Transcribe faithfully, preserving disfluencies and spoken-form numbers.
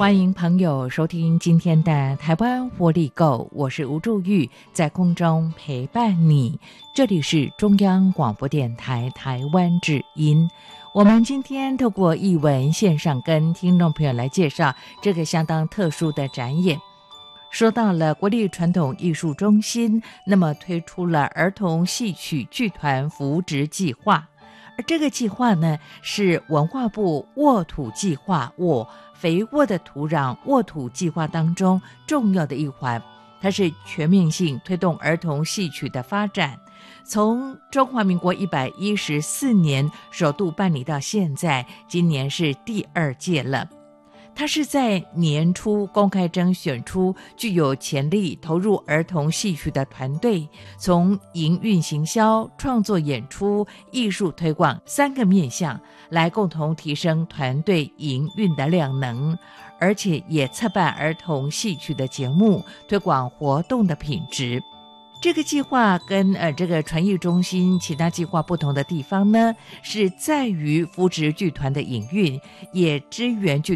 欢迎朋友收听今天的台湾活力购，我是吴祝玉，在空中陪伴你。这里是中央广播电台台湾之音。我们今天透过艺文线上跟听众朋友来介绍这个相当特殊的展演。说到了国立传统艺术中心，那么推出了儿童戏曲剧团扶植计划。而这个计划呢，是文化部沃土计划沃肥沃的土壤沃土计划当中重要的一环，它是全面性推动儿童戏曲的发展。从中华民国一百一十四年首度办理到现在，今年是第二届了。它是在年初公开征选出具有潜力投入儿童戏曲的团队，从营运行销、创作演出、艺术推广三个面向来共同提升团队营运的量能，而且也策办儿童戏曲的节目，推广活动的品质。这个计划跟呃这个传艺中心其他计划不同的地方呢，是在于扶植剧团的营运，也支援剧